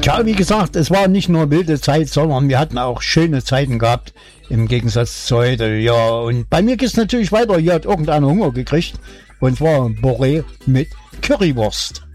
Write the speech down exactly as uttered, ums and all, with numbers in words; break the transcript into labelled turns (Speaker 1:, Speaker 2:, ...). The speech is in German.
Speaker 1: Tja, wie gesagt, es war nicht nur wilde Zeit, sondern wir hatten auch schöne Zeiten gehabt, im Gegensatz zu heute. Ja, und bei mir geht's natürlich weiter. Hier hat irgendeiner Hunger gekriegt, und zwar Boré mit Currywurst.